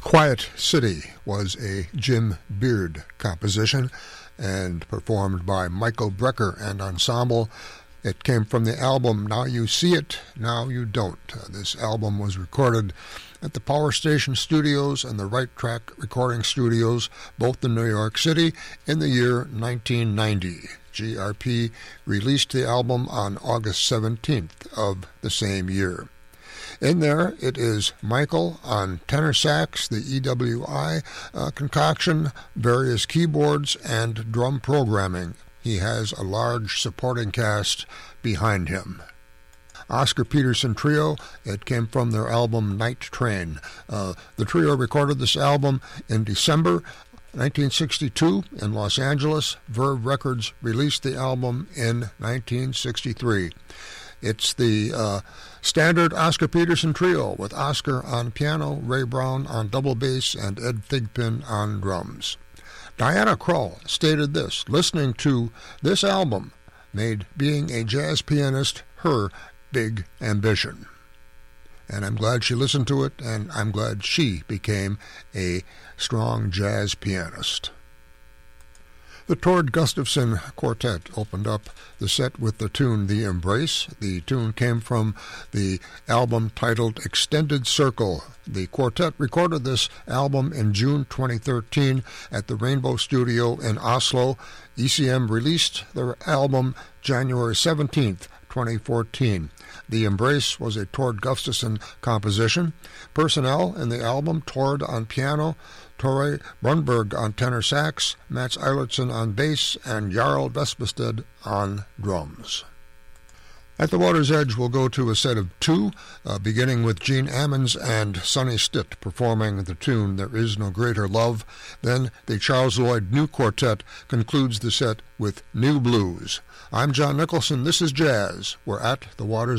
Quiet City was a Jim Beard composition and performed by Michael Brecker and Ensemble. It came from the album Now You See It, Now You Don't. This album was recorded at the Power Station Studios and the Right Track Recording Studios, both in New York City, in the year 1990. GRP released the album on August 17th of the same year. In there, it is Michael on tenor sax, the EWI concoction, various keyboards, and drum programming. He has a large supporting cast behind him. Oscar Peterson Trio, it came from their album Night Train. The trio recorded this album in December 1962 in Los Angeles. Verve Records released the album in 1963. It's the standard Oscar Peterson Trio with Oscar on piano, Ray Brown on double bass, and Ed Thigpen on drums. Diana Krall stated this: listening to this album made being a jazz pianist her big ambition. And I'm glad she listened to it, and I'm glad she became a strong jazz pianist. The Tord Gustafson Quartet opened up the set with the tune The Embrace. The tune came from the album titled Extended Circle. The quartet recorded this album in June 2013 at the Rainbow Studio in Oslo. ECM released their album January 17th, 2014. The Embrace was a Tord Gustafson composition. Personnel in the album: Tord on piano, Tore Brunberg on tenor sax, Mats Eilertsen on bass, and Jarl Vespested on drums. At the Water's Edge, we'll go to a set of two, beginning with Gene Ammons and Sonny Stitt performing the tune There Is No Greater Love. Then the Charles Lloyd New Quartet concludes the set with New Blues. I'm John Nicholson. This is Jazz. We're at the Water's